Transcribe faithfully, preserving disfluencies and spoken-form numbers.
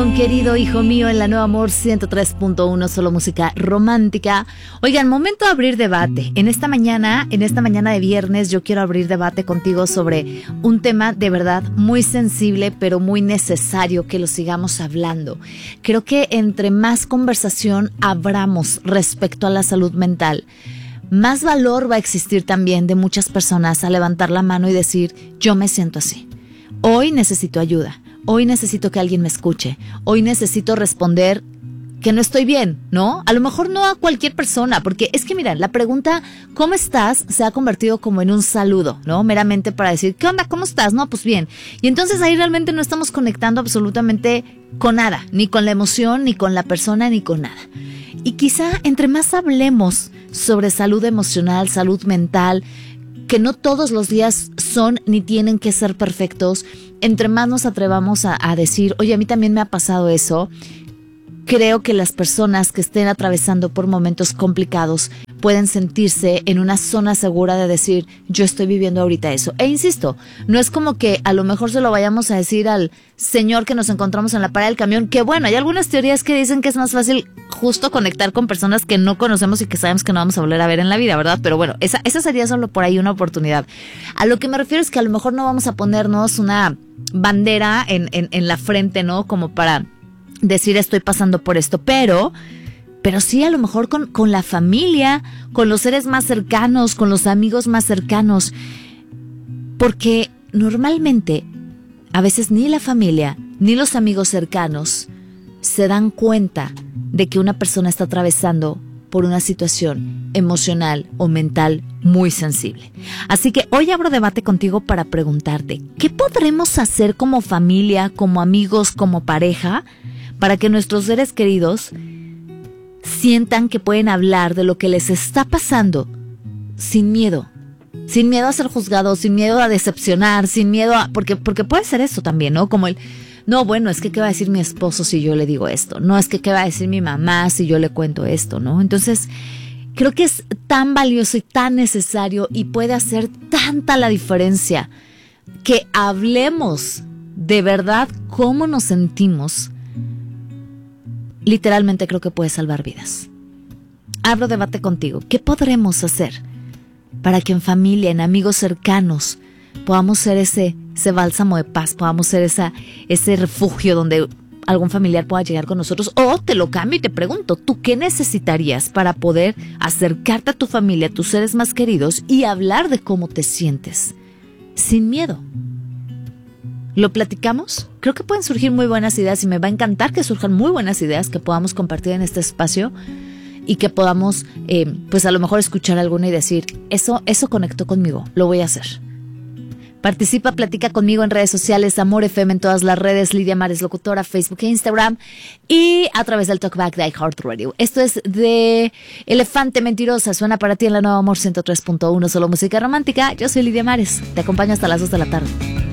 John, querido hijo mío, en la Nueva Amor ciento tres punto uno, solo música romántica. Oigan, momento de abrir debate. En esta mañana, en esta mañana de viernes, yo quiero abrir debate contigo sobre un tema de verdad muy sensible, pero muy necesario que lo sigamos hablando. Creo que entre más conversación abramos respecto a la salud mental, más valor va a existir también de muchas personas a levantar la mano y decir, yo me siento así. Hoy necesito ayuda. Hoy necesito que alguien me escuche. Hoy necesito responder que no estoy bien, ¿no? A lo mejor no a cualquier persona, porque es que mira, la pregunta ¿cómo estás? Se ha convertido como en un saludo, ¿no? Meramente para decir, ¿qué onda? ¿Cómo estás? No, pues bien. Y entonces ahí realmente no estamos conectando absolutamente con nada, ni con la emoción, ni con la persona, ni con nada. Y quizá entre más hablemos sobre salud emocional, salud mental, que no todos los días son ni tienen que ser perfectos, entre más nos atrevamos a, a decir, oye, a mí también me ha pasado eso, creo que las personas que estén atravesando por momentos complicados pueden sentirse en una zona segura de decir, yo estoy viviendo ahorita eso. E insisto, no es como que a lo mejor se lo vayamos a decir al señor que nos encontramos en la parada del camión, que bueno, hay algunas teorías que dicen que es más fácil justo conectar con personas que no conocemos y que sabemos que no vamos a volver a ver en la vida, ¿verdad? Pero bueno, esa, esa sería solo por ahí una oportunidad. A lo que me refiero es que a lo mejor no vamos a ponernos una bandera en, en, en la frente, ¿no? Como para decir estoy pasando por esto, pero... Pero sí, a lo mejor con, con la familia, con los seres más cercanos, con los amigos más cercanos. Porque normalmente, a veces ni la familia, ni los amigos cercanos se dan cuenta de que una persona está atravesando por una situación emocional o mental muy sensible. Así que hoy abro debate contigo para preguntarte, ¿qué podremos hacer como familia, como amigos, como pareja, para que nuestros seres queridos sientan que pueden hablar de lo que les está pasando sin miedo, sin miedo a ser juzgados, sin miedo a decepcionar, sin miedo a... Porque, porque puede ser eso también, ¿no? Como el, no, bueno, es que ¿qué va a decir mi esposo si yo le digo esto? No, es que ¿qué va a decir mi mamá si yo le cuento esto? ¿No? Entonces, creo que es tan valioso y tan necesario y puede hacer tanta la diferencia que hablemos de verdad cómo nos sentimos. Literalmente creo que puede salvar vidas. Abro debate contigo. ¿Qué podremos hacer para que en familia, en amigos cercanos, podamos ser ese, ese bálsamo de paz, podamos ser esa, ese refugio donde algún familiar pueda llegar con nosotros? O te lo cambio y te pregunto, ¿tú qué necesitarías para poder acercarte a tu familia, a tus seres más queridos y hablar de cómo te sientes sin miedo? ¿Lo platicamos? Creo que pueden surgir muy buenas ideas y me va a encantar que surjan muy buenas ideas que podamos compartir en este espacio y que podamos, eh, pues a lo mejor escuchar alguna y decir, eso, eso conectó conmigo, lo voy a hacer. Participa, platica conmigo en redes sociales, Amor F M en todas las redes, Lidia Mares Locutora, Facebook e Instagram y a través del Talkback de iHeartRadio. Esto es de Elefante Mentirosa, suena para ti en la Nueva Amor ciento tres punto uno, solo música romántica. Yo soy Lidia Mares, te acompaño hasta las dos de la tarde.